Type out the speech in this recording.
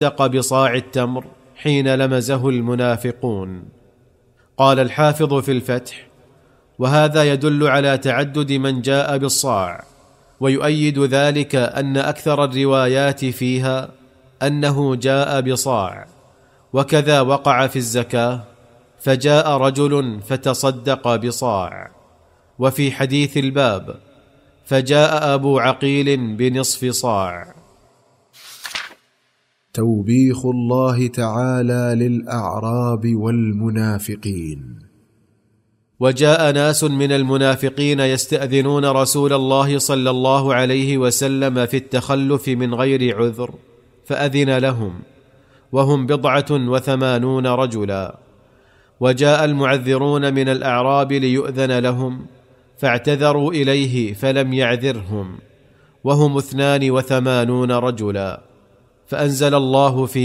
تصدق بصاع التمر حين لمزه المنافقون. قال الحافظ في الفتح: وهذا يدل على تعدد من جاء بالصاع، ويؤيد ذلك أن أكثر الروايات فيها أنه جاء بصاع. وكذا وقع في الزكاة، فجاء رجل فتصدق بصاع. وفي حديث الباب: فجاء أبو عقيل بنصف صاع. توبيخ الله تعالى للأعراب والمنافقين. وجاء ناس من المنافقين يستأذنون رسول الله صلى الله عليه وسلم في التخلف من غير عذر، فأذن لهم، وهم 87 رجلا. وجاء المعذرون من الأعراب ليؤذن لهم، فاعتذروا إليه فلم يعذرهم، وهم 82 رجلا. فأنزل الله في